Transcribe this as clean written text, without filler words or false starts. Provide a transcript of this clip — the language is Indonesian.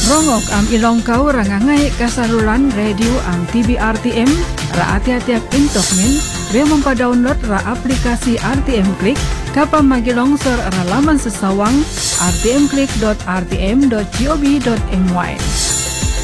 Rongok am ilong kau rangangai kasaluran radio am TV RTM ra ati-atiak intokmen be mempa-download ra aplikasi RTM Klik kapa magilongsor ra laman sesawang rtmklik.rtm.gov.my.